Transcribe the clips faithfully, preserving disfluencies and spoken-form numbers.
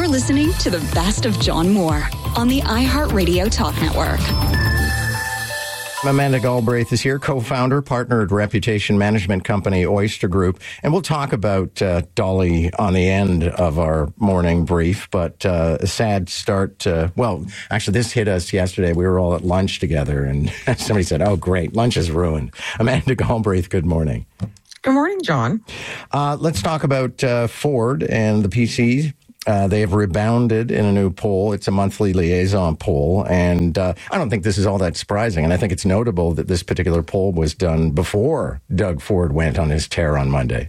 You're listening to the best of John Moore on the iHeartRadio Talk Network. Amanda Galbraith is here, co-founder, partner at reputation management company Oyster Group. And we'll talk about uh, Dolly on the end of our morning brief. But uh, a sad start. Uh, well, actually, this hit us yesterday. We were all at lunch together, and somebody said, oh, great, lunch is ruined. Amanda Galbraith, good morning. Good morning, John. Uh, let's talk about uh, Ford and the P C. Uh, they have rebounded in a new poll. It's a monthly liaison poll. And uh, I don't think this is all that surprising. And I think it's notable that this particular poll was done before Doug Ford went on his tear on Monday.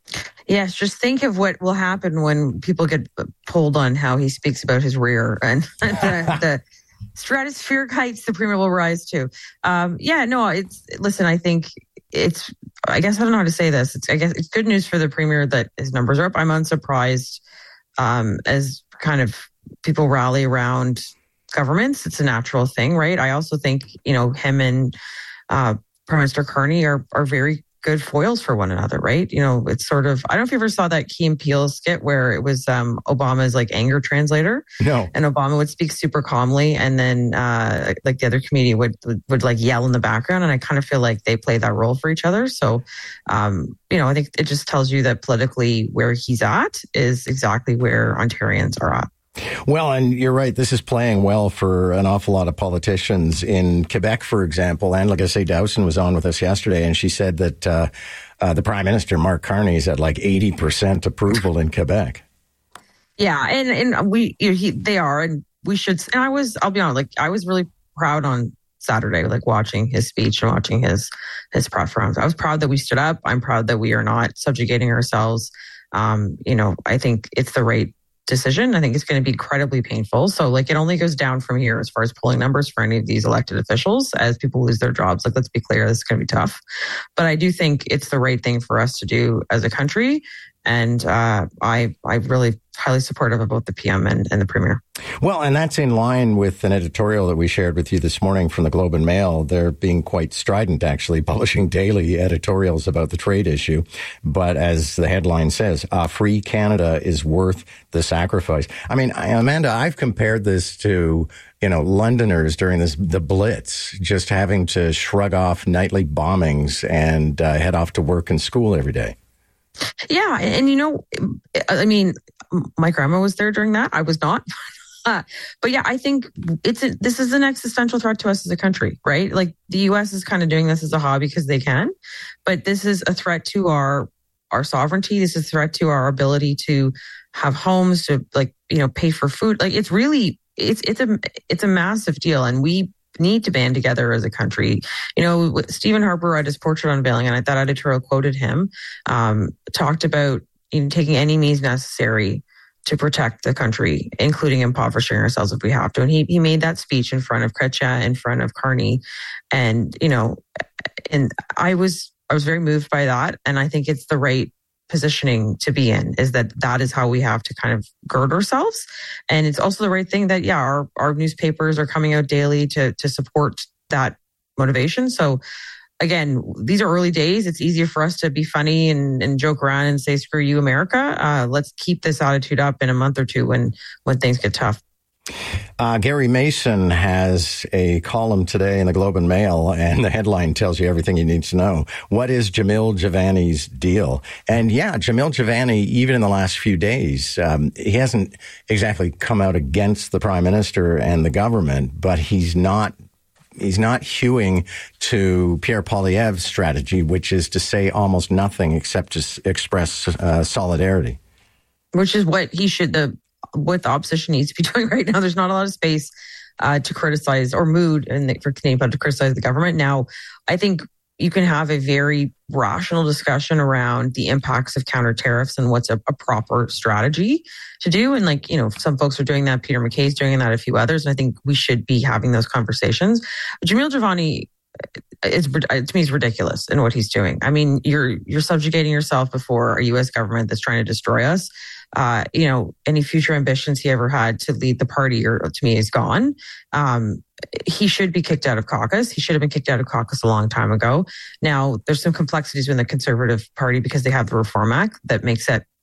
Yes, just think of what will happen when people get polled on how he speaks about his rear and the, the stratospheric heights the premier will rise to. Um, yeah, no, it's, listen, I think it's, I guess I don't know how to say this. It's, I guess it's good news for the premier that his numbers are up. I'm unsurprised. Um, as kind of people rally around governments, it's a natural thing, right? I also think, you know, him and uh, Prime Minister Carney are are very good foils for one another, right? You know, it's sort of, I don't know if you ever saw that Key and Peele skit where it was um, Obama's like anger translator. No. And Obama would speak super calmly, and then uh, like the other comedian would, would would like yell in the background. And I kind of feel like they play that role for each other. So, um, you know, I think it just tells you that politically where he's at is exactly where Ontarians are at. Well, and you're right. This is playing well for an awful lot of politicians in Quebec, for example. And like I say, Dowson was on with us yesterday, and she said that uh, uh, the Prime Minister, Mark Carney, is at like eighty percent approval in Quebec. Yeah, and and we you know, he, they are, and we should. And I was, I'll be honest, like I was really proud on Saturday, like watching his speech and watching his his preference. I was proud that we stood up. I'm proud that we are not subjugating ourselves. Um, you know, I think it's the right decision. I think it's going to be incredibly painful. So like it only goes down from here as far as polling numbers for any of these elected officials as people lose their jobs. Like, let's be clear, this is going to be tough. But I do think it's the right thing for us to do as a country. And uh, I, I'm really highly supportive of both the P M and, and the Premier. Well, and that's in line with an editorial that we shared with you this morning from the Globe and Mail. They're being quite strident, actually, publishing daily editorials about the trade issue. But as the headline says, uh, free Canada is worth the sacrifice. I mean, Amanda, I've compared this to, you know, Londoners during this the Blitz, just having to shrug off nightly bombings and uh, head off to work and school every day. Yeah. And, you know, I mean, my grandma was there during that. I was not. Uh, but yeah, I think it's a, this is an existential threat to us as a country, right? Like the U S is kind of doing this as a hobby because they can, but this is a threat to our our sovereignty. This is a threat to our ability to have homes, to like, you know, pay for food. Like it's really, it's it's a it's a massive deal, and we need to band together as a country. You know, Stephen Harper at his portrait unveiling, and I that editorial quoted him, um, talked about, you know, taking any means necessary to protect the country, including impoverishing ourselves if we have to. And he he made that speech in front of Chrétien, in front of Carney, and you know, and I was I was very moved by that, and I think it's the right positioning to be in, is that that is how we have to kind of gird ourselves. And it's also the right thing that, yeah, our, our newspapers are coming out daily to to support that motivation. So again, these are early days. It's easier for us to be funny and, and joke around and say, screw you, America. Uh, let's keep this attitude up in a month or two when, when things get tough. Uh, Gary Mason has a column today in the Globe and Mail, and the headline tells you everything you need to know. What is Jamil Javani's deal? And yeah, Jamil Javani, even in the last few days, um, he hasn't exactly come out against the Prime Minister and the government, but he's not He's not hewing to Pierre Poilievre's strategy, which is to say almost nothing except to s- express uh, solidarity. Which is what he should, the what the opposition needs to be doing right now. There's not a lot of space uh, to criticize, or mood and for Canadian public to criticize the government. Now, I think you can have a very rational discussion around the impacts of counter tariffs and what's a, a proper strategy to do. And like, you know, some folks are doing that. Peter MacKay's doing that, a few others. And I think we should be having those conversations. Jamil Javani, is, to me, is ridiculous in what he's doing. I mean, you're you're subjugating yourself before a U S government that's trying to destroy us. Uh, you know, any future ambitions he ever had to lead the party, or to me, is gone. Um, he should be kicked out of caucus. He should have been kicked out of caucus a long time ago. Now, there's some complexities in the Conservative Party because they have the Reform Act that makes it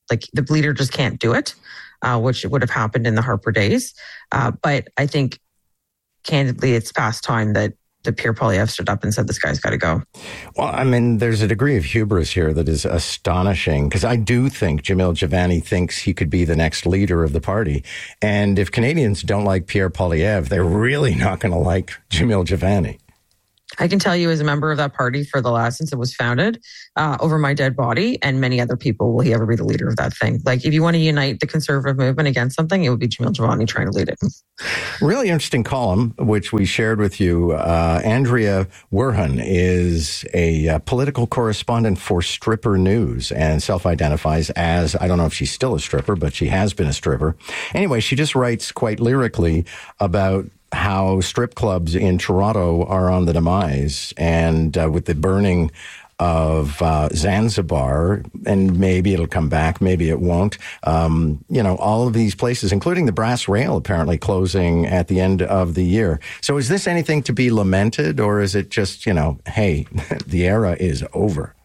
like the leader just can't do it, uh, which would have happened in the Harper days. Uh, but I think, candidly, it's past time that the Pierre Poilievre stood up and said, this guy's got to go. Well, I mean, there's a degree of hubris here that is astonishing, because I do think Jamil Jivani thinks he could be the next leader of the party. And if Canadians don't like Pierre Poilievre, they're really not going to like Jamil Jivani. I can tell you, as a member of that party for the last, since it was founded, uh, over my dead body and many other people, will he ever be the leader of that thing? Like, if you want to unite the conservative movement against something, it would be Jamil Jivani trying to lead it. Really interesting column, which we shared with you. Uh, Andrea Werhan is a uh, political correspondent for Stripper News and self-identifies as, I don't know if she's still a stripper, but she has been a stripper. Anyway, she just writes quite lyrically about how strip clubs in Toronto are on the demise, and uh, with the burning of uh, Zanzibar, and maybe it'll come back, maybe it won't. Um, you know, all of these places, including the Brass Rail, apparently closing at the end of the year. So is this anything to be lamented, or is it just, you know, hey, the era is over?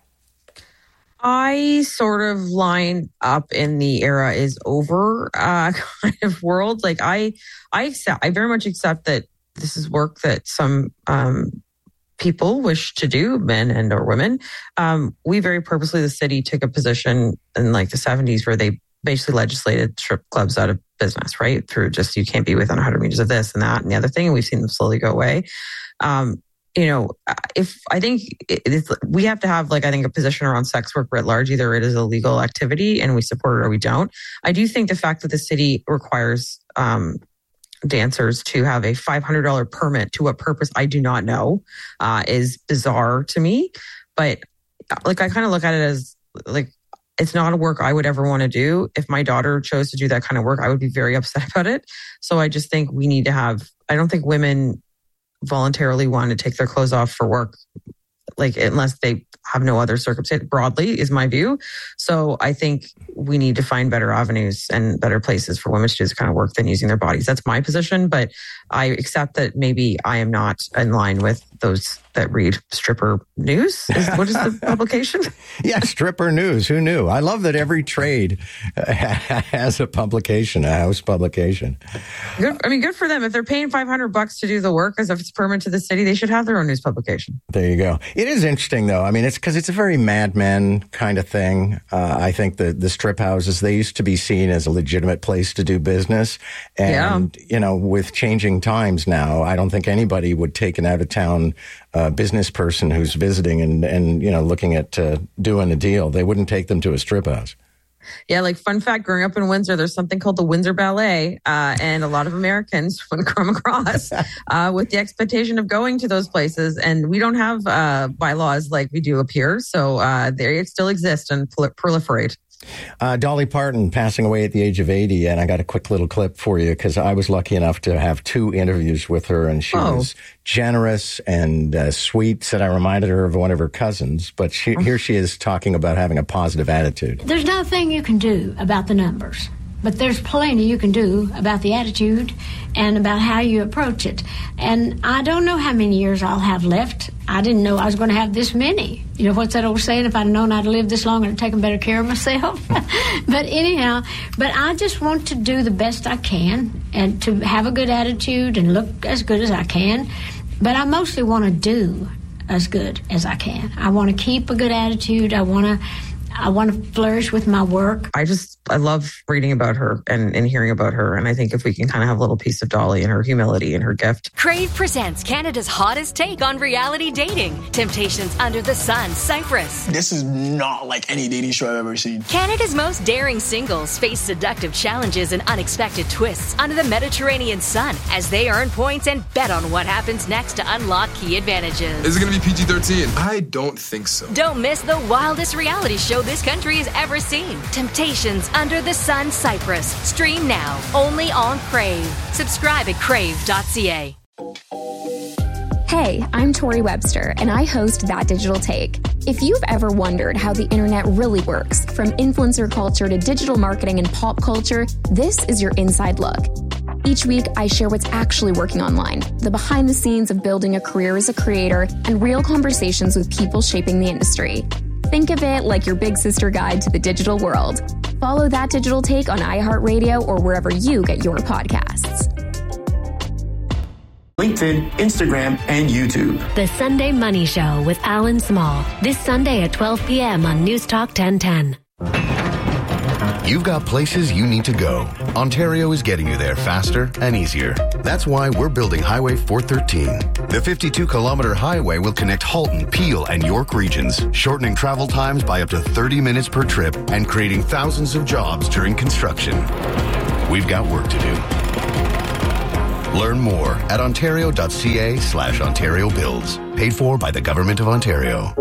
I sort of line up in the era is over uh, kind of world. Like I, I accept, I very much accept that this is work that some um, people wish to do, men and or women. Um, we very purposely, the city took a position in like the seventies where they basically legislated strip clubs out of business, right? Through just, you can't be within one hundred meters of this and that and the other thing. And we've seen them slowly go away. Um, You know, if I think it's, we have to have, like, I think a position around sex work writ large. Either it is a legal activity and we support it or we don't. I do think the fact that the city requires um, dancers to have a five hundred dollars permit, to what purpose, I do not know, uh, is bizarre to me. But like, I kind of look at it as like, it's not a work I would ever want to do. If my daughter chose to do that kind of work, I would be very upset about it. So I just think we need to have, I don't think women voluntarily want to take their clothes off for work, like unless they have no other circumstance, broadly is my view. So I think we need to find better avenues and better places for women to do this kind of work than using their bodies. That's my position, but I accept that maybe I am not in line with those that read Stripper News. Is, what is the publication? Yeah, Stripper News. Who knew? I love that every trade has a publication, a house publication. Good, I mean, good for them. If they're paying five hundred bucks to do the work, as if it's permanent to the city, they should have their own news publication. There you go. It is interesting, though. I mean, it's because it's a very Mad Men kind of thing. Uh, I think the, the strip houses, they used to be seen as a legitimate place to do business. And, yeah. you know, with changing times now, I don't think anybody would take an out-of-town uh, business person who's visiting and, and you know, looking at uh, doing a deal. They wouldn't take them to a strip house. Yeah, like fun fact, growing up in Windsor, there's something called the Windsor Ballet. Uh, and a lot of Americans would come across uh, with the expectation of going to those places. And we don't have uh, bylaws like we do up here. So uh, they still exist and prol- proliferate. Uh, Dolly Parton passing away at the age of eighty, and I got a quick little clip for you because I was lucky enough to have two interviews with her, and she oh. was generous and uh, sweet. Said I reminded her of one of her cousins, but she, here she is talking about having a positive attitude. There's nothing you can do about the numbers, but there's plenty you can do about the attitude and about how you approach it. And I don't know how many years I'll have left. I didn't know I was going to have this many. You know, what's that old saying? If I'd known I'd live this long, I'd taken better care of myself. But anyhow, but I just want to do the best I can and to have a good attitude and look as good as I can. But I mostly want to do as good as I can. I want to keep a good attitude. I want to I want to flourish with my work. I just, I love reading about her and, and hearing about her. And I think if we can kind of have a little piece of Dolly and her humility and her gift. Crave presents Canada's hottest take on reality dating. Temptations Under the Sun, Cyprus. This is not like any dating show I've ever seen. Canada's most daring singles face seductive challenges and unexpected twists under the Mediterranean sun as they earn points and bet on what happens next to unlock key advantages. Is it going to be P G thirteen? I don't think so. Don't miss the wildest reality show this country has ever seen. Temptations Under the Sun, Cyprus. Stream now, only on Crave. Subscribe at crave dot c a. Hey, I'm Tori Webster, and I host That Digital Take. If you've ever wondered how the internet really works, from influencer culture to digital marketing and pop culture, this is your inside look. Each week, I share what's actually working online, the behind the scenes of building a career as a creator, and real conversations with people shaping the industry. Think of it like your big sister guide to the digital world. Follow That Digital Take on iHeartRadio or wherever you get your podcasts. LinkedIn, Instagram, and YouTube. The Sunday Money Show with Alan Small. This Sunday at twelve p.m. on News Talk ten ten. You've got places you need to go. Ontario is getting you there faster and easier. That's why we're building Highway four thirteen. The fifty-two kilometer highway will connect Halton, Peel, and York regions, shortening travel times by up to thirty minutes per trip and creating thousands of jobs during construction. We've got work to do. Learn more at ontario.ca slash Ontario Builds. Paid for by the Government of Ontario.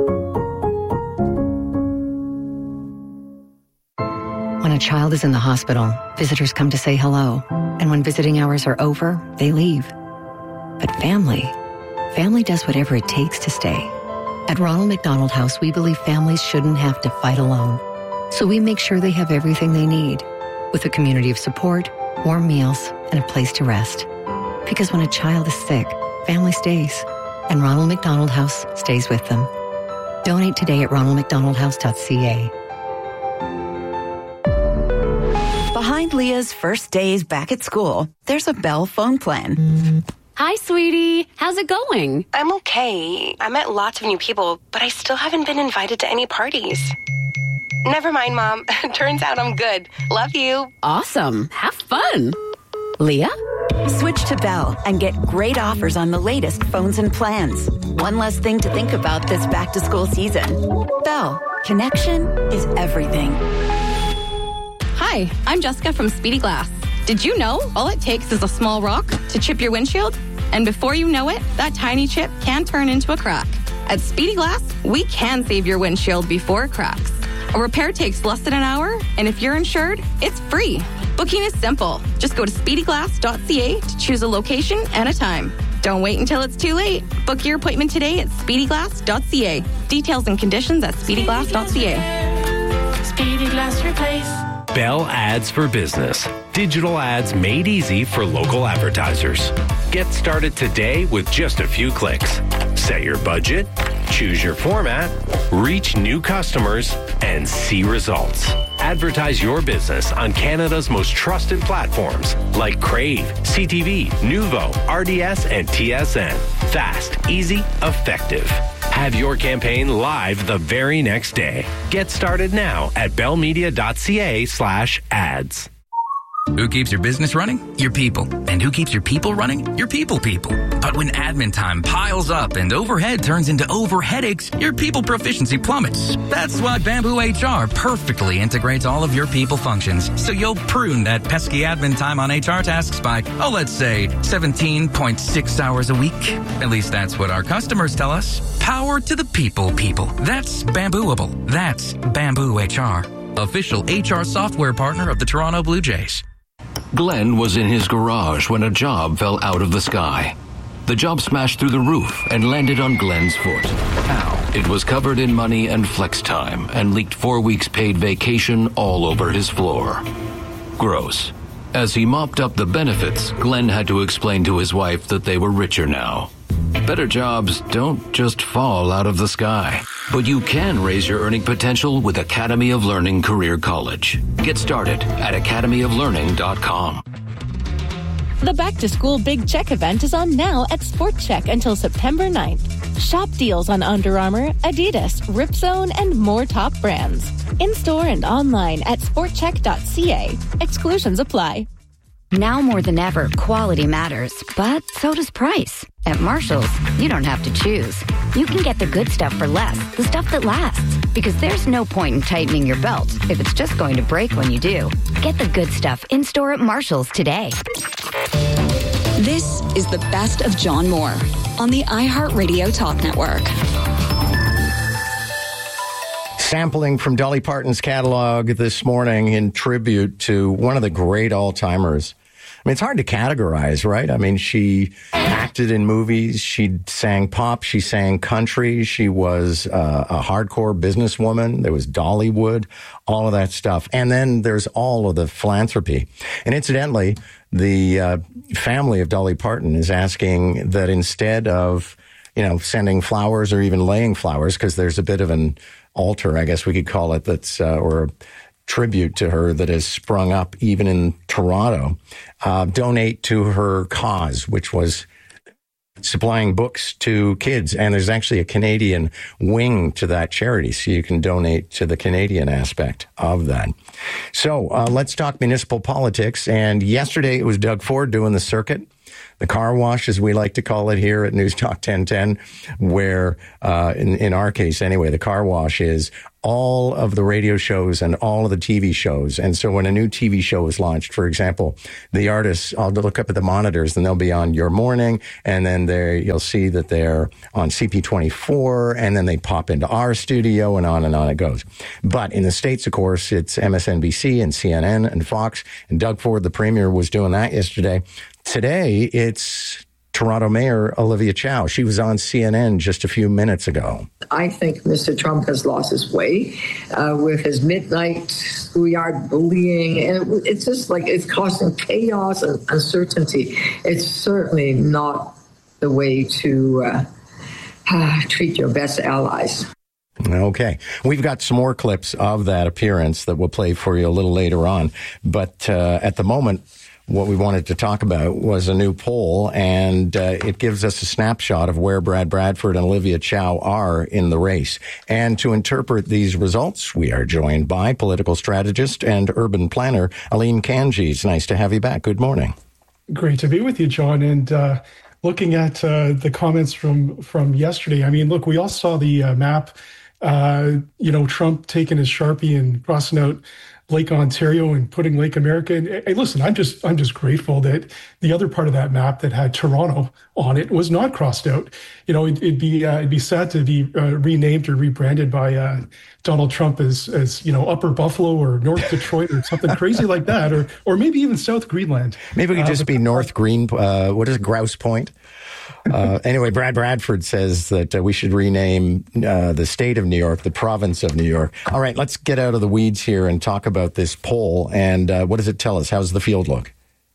When a child is in the hospital, visitors come to say hello. And when visiting hours are over, they leave. But family, family does whatever it takes to stay. At Ronald McDonald House, we believe families shouldn't have to fight alone. So we make sure they have everything they need, with a community of support, warm meals, and a place to rest. Because when a child is sick, family stays. And Ronald McDonald House stays with them. Donate today at ronald mcdonald house dot c a. Behind Leah's first days back at school, there's a Bell phone plan. Hi, sweetie. How's it going? I'm okay. I met lots of new people, but I still haven't been invited to any parties. Never mind, Mom. Turns out I'm good. Love you. Awesome. Have fun. Leah? Switch to Bell and get great offers on the latest phones and plans. One less thing to think about this back-to-school season. Bell. Connection is everything. Hi, I'm Jessica from Speedy Glass. Did you know all it takes is a small rock to chip your windshield? And before you know it, that tiny chip can turn into a crack. At Speedy Glass, we can save your windshield before it cracks. A repair takes less than an hour, and if you're insured, it's free. Booking is simple. Just go to speedy glass dot c a to choose a location and a time. Don't wait until it's too late. Book your appointment today at speedy glass dot c a. Details and conditions at speedy glass dot c a. Speedy Glass Replace. Bell Ads for Business. Digital ads made easy for local advertisers. Get started today with just a few clicks. Set your budget, choose your format, reach new customers, and see results. Advertise your business on Canada's most trusted platforms like Crave, C T V, Nuvo, R D S, and T S N. Fast, easy, effective. Have your campaign live the very next day. Get started now at bellmedia.ca slash ads. Who keeps your business running? Your people. And who keeps your people running? Your people people. But when admin time piles up and overhead turns into over headaches, your people proficiency plummets. That's why Bamboo H R perfectly integrates all of your people functions. So you'll prune that pesky admin time on H R tasks by, oh, let's say seventeen point six hours a week. At least that's what our customers tell us. Power to the people people. That's Bambooable. That's Bamboo H R. Official H R software partner of the Toronto Blue Jays. Glenn was in his garage when a job fell out of the sky. The job smashed through the roof and landed on Glenn's foot. Ow. It was covered in money and flex time and leaked four weeks paid vacation all over his floor. Gross. As he mopped up the benefits, Glenn had to explain to his wife that they were richer now. Better jobs don't just fall out of the sky, but you can raise your earning potential with Academy of Learning Career College. Get started at academy of learning dot com. The Back to School Big Check event is on now at Sport Check until September ninth. Shop deals on Under Armour, Adidas, Ripzone, and more top brands. In-store and online at sport check dot c a. Exclusions apply. Now more than ever, quality matters, but so does price. At Marshall's, you don't have to choose. You can get the good stuff for less, the stuff that lasts. Because there's no point in tightening your belt if it's just going to break when you do. Get the good stuff in-store at Marshall's today. This is the best of John Moore on the iHeartRadio Talk Network. Sampling from Dolly Parton's catalog this morning in tribute to one of the great all-timers. I mean, it's hard to categorize, right? I mean, she acted in movies. She sang pop. She sang country. She was uh, a hardcore businesswoman. There was Dollywood, all of that stuff. And then there's all of the philanthropy. And incidentally, the uh, family of Dolly Parton is asking that instead of, you know, sending flowers or even laying flowers, because there's a bit of an altar, I guess we could call it, that's uh, or tribute to her that has sprung up even in Toronto. Uh, donate to her cause, which was supplying books to kids. And there's actually a Canadian wing to that charity, so you can donate to the Canadian aspect of that. So uh, let's talk municipal politics. And yesterday it was Doug Ford doing the circuit, the car wash, as we like to call it here at News Talk ten ten, where uh, in, in our case anyway, the car wash is all of the radio shows and all of the T V shows. And so when a new T V show is launched, for example, the artists, I'll look up at the monitors and they'll be on Your Morning, and then there you'll see that they're on C P twenty-four, and then they pop into our studio, and on and on it goes. But in the States, of course, it's M S N B C and C N N and Fox, and Doug Ford, the premier, was doing that yesterday. Today, it's Toronto Mayor Olivia Chow. She was on C N N just a few minutes ago. I think Mister Trump has lost his way uh, with his midnight schoolyard bullying. And it's just like it's causing chaos and uncertainty. It's certainly not the way to uh, uh, treat your best allies. Okay. We've got some more clips of that appearance that we'll play for you a little later on. But uh, at the moment, what we wanted to talk about was a new poll, and uh, it gives us a snapshot of where Brad Bradford and Olivia Chow are in the race. And to interpret these results, we are joined by political strategist and urban planner Aline Kanji. It's nice to have you back. Good morning. Great to be with you, John. And uh, looking at uh, the comments from, from yesterday, I mean, look, we all saw the uh, map, uh, you know, Trump taking his Sharpie and crossing out Lake Ontario and putting Lake America. And hey, listen, I'm just I'm just grateful that the other part of that map that had Toronto on it was not crossed out. You know, it, it'd be uh, it'd be sad to be uh, renamed or rebranded by uh, Donald Trump as as you know Upper Buffalo or North Detroit or something crazy like that, or or maybe even South Greenland. Maybe it could just uh, be North Green. Uh, what is it, Grouse Point? Uh, anyway, Brad Bradford says that uh, we should rename uh, the state of New York the province of New York. All right, let's get out of the weeds here and talk about this poll. And uh, what does it tell us? How's the field look?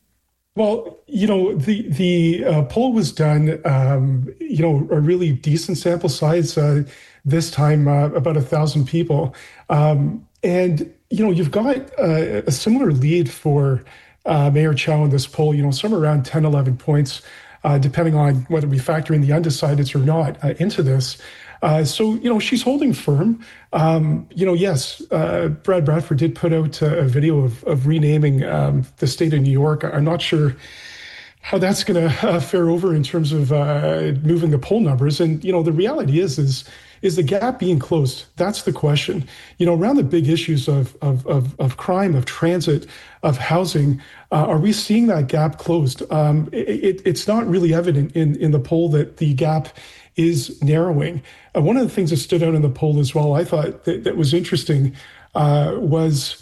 Well, you know, the the uh, poll was done, um, you know, a really decent sample size uh, this time, uh, about a thousand people. Um, and, you know, you've got uh, a similar lead for uh, Mayor Chow in this poll, you know, somewhere around ten, eleven points. Uh, depending on whether we factor in the undecideds or not uh, into this. Uh, so, you know, she's holding firm. Um, you know, yes, uh, Brad Bradford did put out a, a video of, of renaming um, the state of New York. I'm not sure how that's going to uh, fare over in terms of uh, moving the poll numbers. And, you know, the reality is, is, is the gap being closed? That's the question. You know, around the big issues of of of, of crime, of transit, of housing, uh, are we seeing that gap closed? Um, it, it's not really evident in, in the poll that the gap is narrowing. Uh, one of the things that stood out in the poll as well, I thought that, that was interesting, uh, was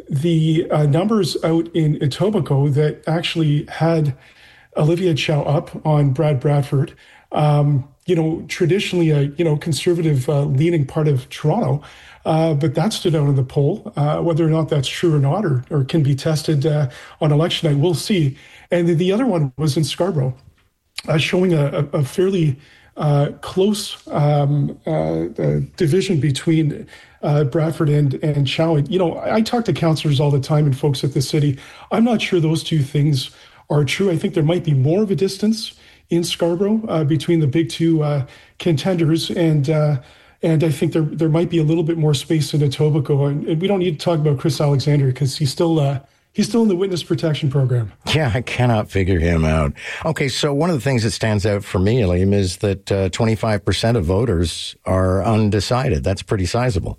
the uh, numbers out in Etobicoke that actually had Olivia Chow up on Brad Bradford. Um, you know, traditionally a, you know, conservative uh, leaning part of Toronto, uh, but that stood out in the poll. Uh, whether or not that's true or not, or, or can be tested uh, on election night, we'll see. And the, the other one was in Scarborough, uh, showing a, a fairly uh, close um, uh, uh, division between uh, Bradford and, and Chow. You know, I talk to councillors all the time and folks at the city. I'm not sure those two things are true. I think there might be more of a distance in Scarborough uh, between the big two uh, contenders, and uh, and I think there there might be a little bit more space in Etobicoke. And, and we don't need to talk about Chris Alexander because he's still uh, he's still in the witness protection program. Yeah, I cannot figure him out. Okay, so one of the things that stands out for me, Liam, is that uh, twenty-five percent of voters are undecided. That's pretty sizable.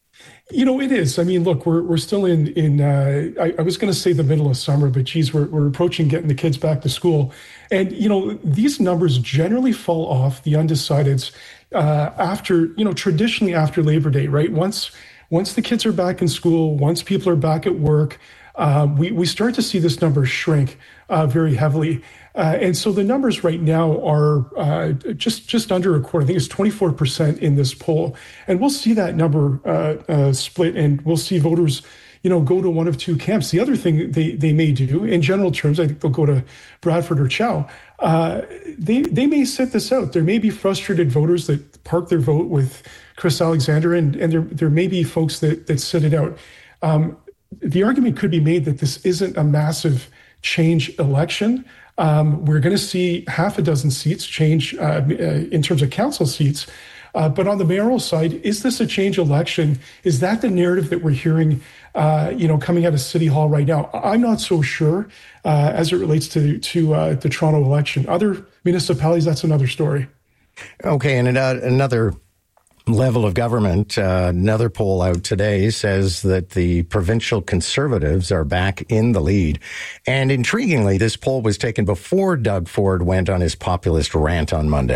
You know, it is. I mean, look, we're we're still in in. Uh, I, I was going to say the middle of summer, but geez, we're we're approaching getting the kids back to school, and you know, these numbers generally fall off the undecideds uh, after you know traditionally after Labor Day, right? Once once the kids are back in school, once people are back at work, uh, we we start to see this number shrink uh, very heavily. Uh, and so the numbers right now are uh, just just under a quarter. I think it's twenty-four percent in this poll. And we'll see that number uh, uh, split, and we'll see voters, you know, go to one of two camps. The other thing they, they may do, in general terms, I think they'll go to Bradford or Chow. Uh, they, they may sit this out. There may be frustrated voters that park their vote with Chris Alexander, and, and there, there may be folks that, that sit it out. Um, the argument could be made that this isn't a massive change election. Um, we're going to see half a dozen seats change uh, in terms of council seats. Uh, but on the mayoral side, is this a change election? Is that the narrative that we're hearing, uh, you know, coming out of City Hall right now? I'm not so sure uh, as it relates to to uh, the Toronto election. Other municipalities, that's another story. Okay, and uh, another level of government, uh, another poll out today says that the provincial Conservatives are back in the lead. And intriguingly, this poll was taken before Doug Ford went on his populist rant on Monday.